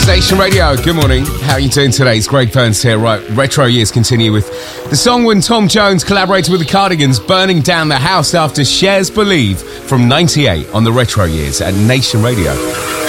Nation Radio. Good morning. How are you doing today? It's Greg Burns here. Right, retro years continue with the song when Tom Jones collaborated with the Cardigans, Burning Down the House after Shares Believe from 98 on the retro years at Nation Radio.